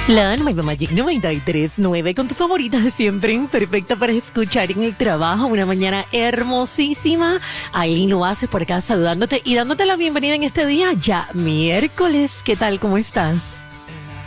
La Nueva Magic 93.9 con tu favorita de siempre, perfecta para escuchar en el trabajo, una mañana hermosísima. Aileen lo hace por acá saludándote y dándote la bienvenida en este día, ya miércoles. ¿Qué tal? ¿Cómo estás?